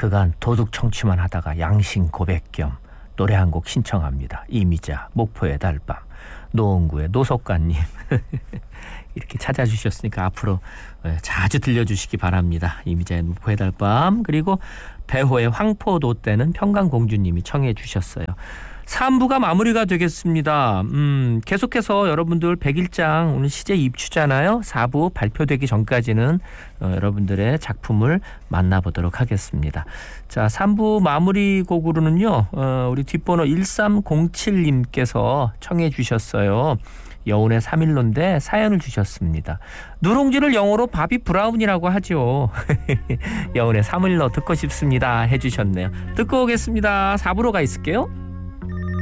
그간 도둑 청취만 하다가 양심 고백 겸 노래 한 곡 신청합니다. 이미자 목포의 달밤. 노원구의 노석관님 이렇게 찾아주셨으니까 앞으로 자주 들려주시기 바랍니다. 이미자의 목포의 달밤, 그리고 배호의 황포도 때는 평강공주님이 청해 주셨어요. 3부가 마무리가 되겠습니다. 계속해서 여러분들 100일장 오늘 시제 입추잖아요. 4부 발표되기 전까지는 여러분들의 작품을 만나보도록 하겠습니다. 자, 3부 마무리 곡으로는요. 우리 뒷번호 1307님께서 청해 주셨어요. 여운의 3일로인데 사연을 주셨습니다. 누룽지를 영어로 바비 브라운이라고 하죠. 여운의 3일로 듣고 싶습니다 해주셨네요. 듣고 오겠습니다. 4부로 가 있을게요.